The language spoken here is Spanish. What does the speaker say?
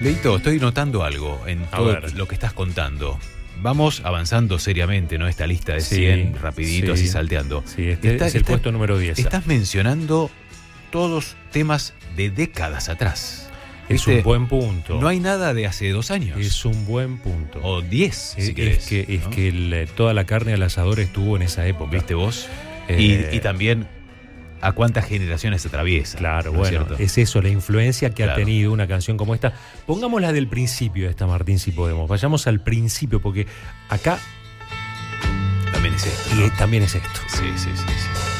Leito, estoy notando algo en todo lo que estás contando. Vamos avanzando seriamente, ¿no? Esta lista de 100, rapidito, así salteando. Sí, es el puesto número 10. Estás mencionando todos temas de décadas atrás. Es un buen punto. No hay nada de hace 2 años. Es un buen punto. O 10, si querés. Es que toda la carne al asador estuvo en esa época. ¿Viste vos? Y también a cuántas generaciones atraviesa. Claro, ¿no bueno, es eso, la influencia que ha tenido una canción como esta. Pongámosla del principio esta, Martín, si podemos. Vayamos al principio, porque acá... También es esto, ¿no? Y también es esto. Sí.